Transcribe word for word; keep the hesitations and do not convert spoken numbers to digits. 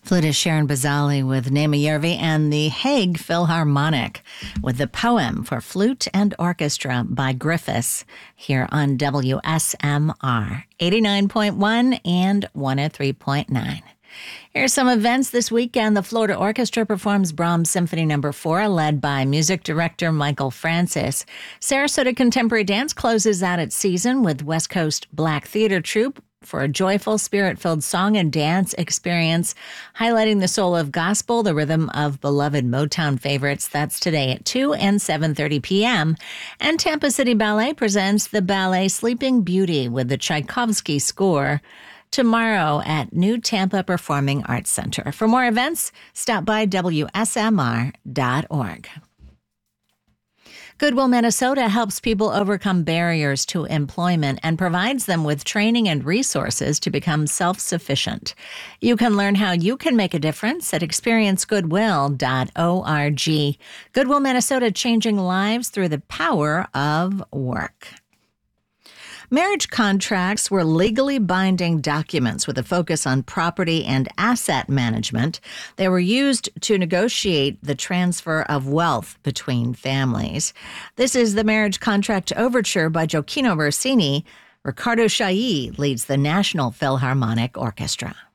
Flutist Sharon Bazali with Naima Yervi and the Hague Philharmonic with the poem for flute and orchestra by Griffiths here on W S M R eighty-nine point one and one oh three point nine. Here's some events this weekend. The Florida Orchestra performs Brahms Symphony Number four, led by music director Michael Francis. Sarasota Contemporary Dance closes out its season with West Coast Black Theater Troupe for a joyful, spirit-filled song and dance experience, highlighting the soul of gospel, the rhythm of beloved Motown favorites. That's today at two and seven thirty p.m. And Tampa City Ballet presents the ballet Sleeping Beauty with the Tchaikovsky score tomorrow at New Tampa Performing Arts Center. For more events, stop by W S M R dot org. Goodwill Minnesota helps people overcome barriers to employment and provides them with training and resources to become self-sufficient. You can learn how you can make a difference at experience goodwill dot org. Goodwill Minnesota, changing lives through the power of work. Marriage contracts were legally binding documents with a focus on property and asset management. They were used to negotiate the transfer of wealth between families. This is the Marriage Contract Overture by Gioacchino Rossini. Riccardo Chailly leads the National Philharmonic Orchestra.